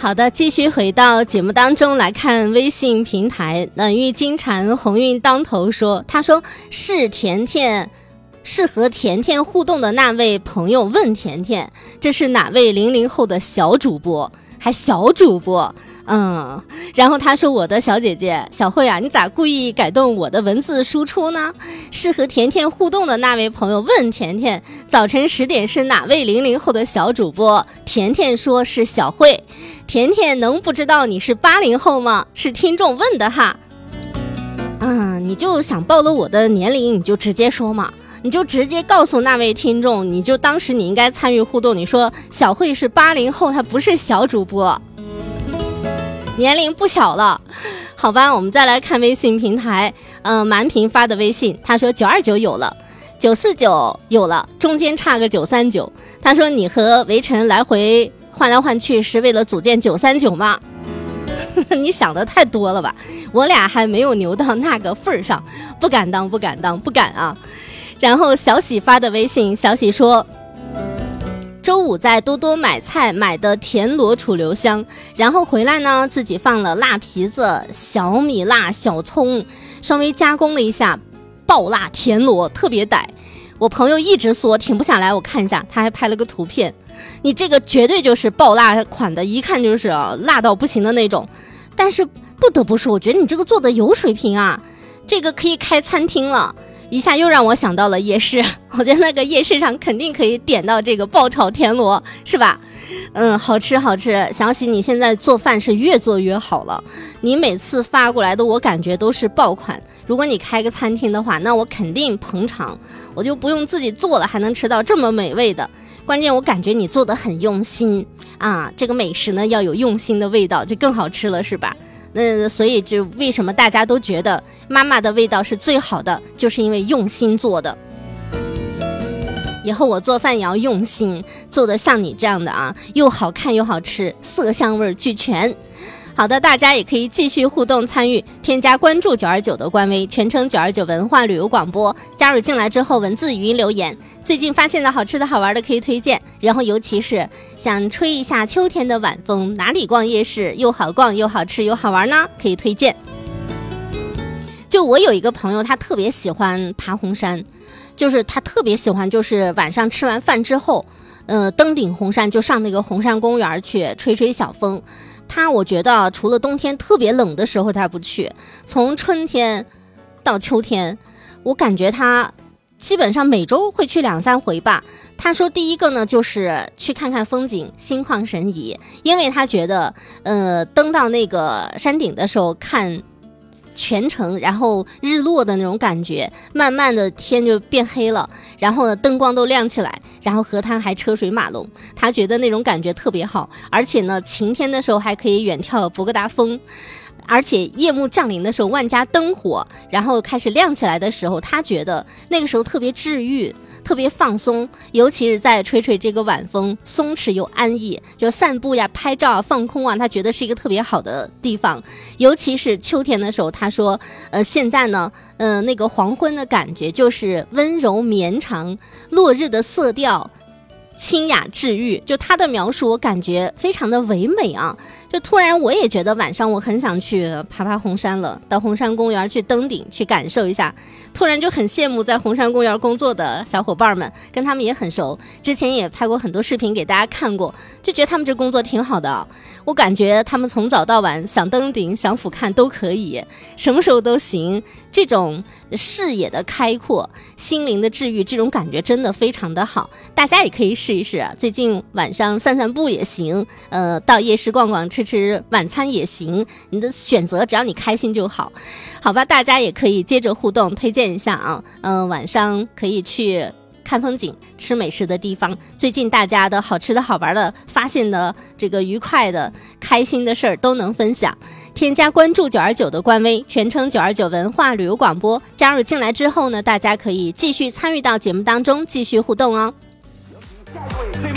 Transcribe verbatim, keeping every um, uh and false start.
好的，继续回到节目当中来看微信平台。冷玉金蝉鸿运当头说，他说是甜甜，是和甜甜互动的那位朋友问甜甜，这是哪位零零后的小主播？还小主播。嗯，然后他说，我的小姐姐小慧啊，你咋故意改动我的文字输出呢？是和甜甜互动的那位朋友问甜甜，早晨十点是哪位零零后的小主播？甜甜说是小慧。甜甜能不知道你是八零后吗？是听众问的哈。嗯，你就想暴露我的年龄，你就直接说嘛，你就直接告诉那位听众，你就当时你应该参与互动，你说小慧是八零后，她不是小主播，年龄不小了。好吧，我们再来看微信平台。嗯、呃，满屏发的微信，他说九二九有了，九四九有了，中间差个九三九。他说你和围城来回换来换去是为了组建九三九吗？你想的太多了吧，我俩还没有牛到那个份儿上，不敢当不敢当不敢啊。然后小喜发的微信，小喜说周五在多多买菜买的田螺楚留香，然后回来呢自己放了辣皮子、小米辣、小葱，稍微加工了一下，爆辣田螺特别歹。我朋友一直说停不下来，我看一下，他还拍了个图片。你这个绝对就是爆辣款的，一看就是、啊、辣到不行的那种。但是不得不说，我觉得你这个做的有水平啊，这个可以开餐厅了。一下又让我想到了夜市，我觉得那个夜市上肯定可以点到这个爆炒田螺，是吧？嗯，好吃好吃。小喜你现在做饭是越做越好了，你每次发过来的我感觉都是爆款。如果你开个餐厅的话，那我肯定捧场，我就不用自己做了，还能吃到这么美味的。关键我感觉你做的很用心啊，这个美食呢要有用心的味道，就更好吃了，是吧？那所以就为什么大家都觉得妈妈的味道是最好的，就是因为用心做的。以后我做饭也要用心，做的像你这样的啊，又好看又好吃，色香味俱全。好的，大家也可以继续互动参与，添加关注九二九的官微，全称九二九文化旅游广播，加入进来之后文字语音留言，最近发现的好吃的好玩的可以推荐，然后尤其是想吹一下秋天的晚风，哪里逛夜市又好逛又好吃又好玩呢？可以推荐。就我有一个朋友，他特别喜欢爬红山，就是他特别喜欢就是晚上吃完饭之后呃，登顶红山，就上那个红山公园去吹吹小风。他我觉得除了冬天特别冷的时候他不去，从春天到秋天我感觉他基本上每周会去两三回吧。他说第一个呢就是去看看风景，心旷神怡，因为他觉得呃登到那个山顶的时候看全程，然后日落的那种感觉，慢慢的天就变黑了，然后呢灯光都亮起来，然后河滩还车水马龙，他觉得那种感觉特别好。而且呢晴天的时候还可以远眺博格达峰，而且夜幕降临的时候万家灯火然后开始亮起来的时候，他觉得那个时候特别治愈，特别放松，尤其是在吹吹这个晚风，松弛又安逸，就散步呀拍照啊放空啊，他觉得是一个特别好的地方。尤其是秋天的时候，他说呃，现在呢呃，那个黄昏的感觉就是温柔绵长，落日的色调清雅治愈，就他的描述我感觉非常的唯美啊。就突然我也觉得晚上我很想去爬爬红山了，到红山公园去登顶去感受一下，突然就很羡慕在红山公园工作的小伙伴们，跟他们也很熟，之前也拍过很多视频给大家看过，就觉得他们这工作挺好的。我感觉他们从早到晚想登顶想俯瞰都可以，什么时候都行，这种视野的开阔，心灵的治愈，这种感觉真的非常的好，大家也可以试一试啊。最近晚上散散步也行，呃，到夜市逛逛吃吃晚餐也行，你的选择只要你开心就好。好吧，大家也可以接着互动推荐一下啊，嗯、呃，晚上可以去看风景吃美食的地方，最近大家的好吃的好玩的发现的这个愉快的开心的事儿都能分享。添加关注九二九的官微，全称九二九文化旅游广播，加入进来之后呢，大家可以继续参与到节目当中继续互动哦。